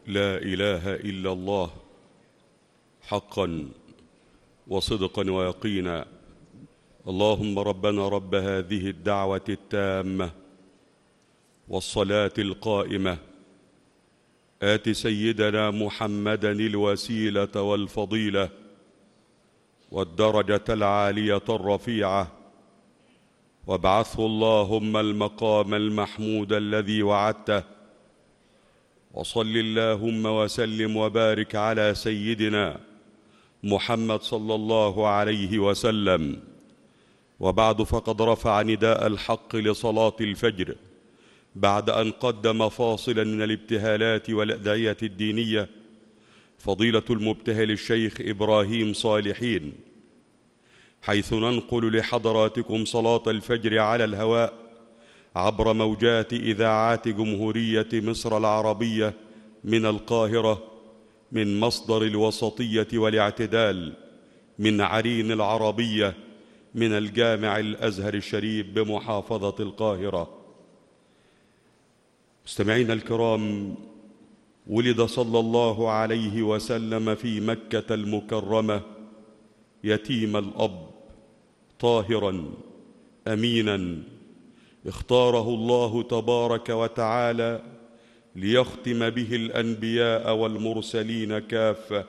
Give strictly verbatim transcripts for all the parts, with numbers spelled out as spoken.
لا إله إلا الله حقا وصدقا ويقينا. اللهم ربنا رب هذه الدعوة التامة والصلاة القائمة آت سيدنا محمدا الوسيلة والفضيلة والدرجة العالية الرفيعة، وابعثه اللهم المقام المحمود الذي وعدته، وصل اللهم وسلم وبارك على سيدنا محمد صلى الله عليه وسلم. وبعد، فقد رفع نداء الحق لصلاة الفجر بعد أن قدم فاصلا من الابتهالات والأدعية الدينية فضيلة المبتهل الشيخ إبراهيم صالحين، حيث ننقل لحضراتكم صلاة الفجر على الهواء عبر موجات إذاعات جمهورية مصر العربية من القاهرة، من مصدر الوسطية والاعتدال، من عرين العربية، من الجامع الأزهر الشريف بمحافظة القاهرة. مستمعينا الكرام، ولد صلى الله عليه وسلم في مكة المكرمة يتيم الأب، طاهرا أمينا، اختاره الله تبارك وتعالى ليختم به الأنبياء والمرسلين كافة.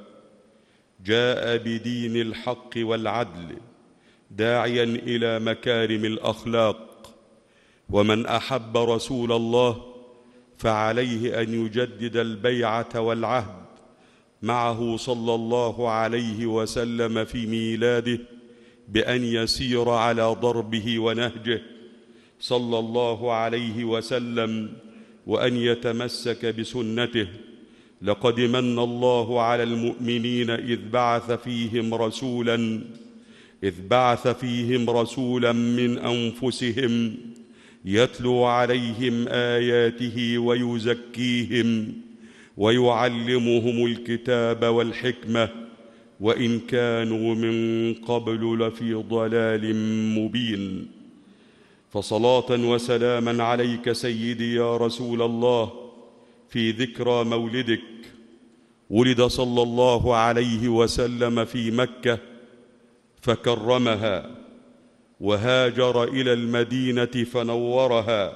جاء بدين الحق والعدل داعيا إلى مكارم الأخلاق، ومن أحب رسول الله فعليه أن يجدد البيعة والعهد معه صلى الله عليه وسلم في ميلاده بأن يسير على ضربه ونهجه صلى الله عليه وسلم، وأن يتمسك بسنته. لقد من الله على المؤمنين إذ بعث فيهم رسولا إذ بعث فيهم رسولا من أنفسهم يتلو عليهم آياته ويزكيهم ويعلمهم الكتاب والحكمة وإن كانوا من قبل لفي ضلال مبين. فصلاة وسلاما عليك سيدي يا رسول الله في ذكرى مولدك. ولد صلى الله عليه وسلم في مكة فكرمها، وهاجر إلى المدينة فنورها،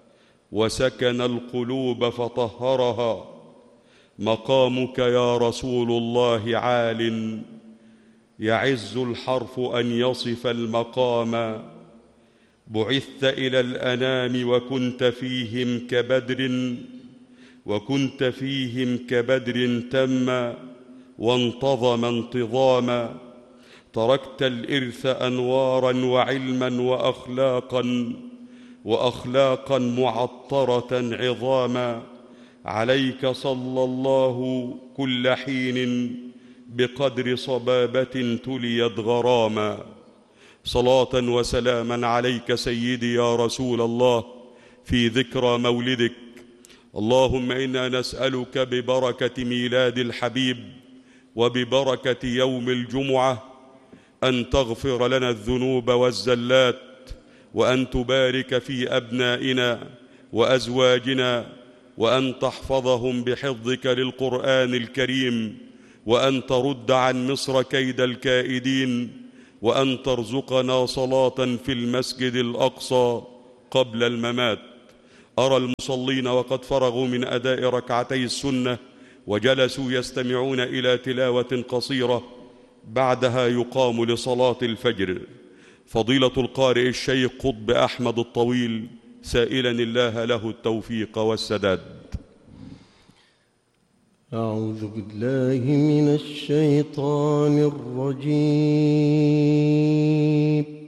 وسكن القلوب فطهرها. مقامك يا رسول الله عال، يعز الحرف أن يصف المقام. بعثت إلى الأنام وكنت فيهم كبدر وكنت فيهم كبدر تم وانتظم انتظاما. تركت الإرث أنوارا وعلما وأخلاقا وأخلاقا معطرة عظاما. عليك صلى الله كل حين بقدر صبابة تليت غراما. صلاة وسلاما عليك سيدي يا رسول الله في ذكرى مولدك. اللهم إنا نسألك ببركة ميلاد الحبيب وببركة يوم الجمعة أن تغفر لنا الذنوب والزلات، وأن تبارك في أبنائنا وأزواجنا، وأن تحفظهم بحفظك للقرآن الكريم، وأن ترد عن مصر كيد الكائدين، وأن ترزقنا صلاة في المسجد الأقصى قبل الممات. أرى المصلين وقد فرغوا من أداء ركعتي السنة وجلسوا يستمعون إلى تلاوة قصيرة، بعدها يقام لصلاة الفجر. فضيلة القارئ الشيخ قطب أحمد الطويل سائلا الله له التوفيق والسداد. أعوذ بالله من الشيطان الرجيم.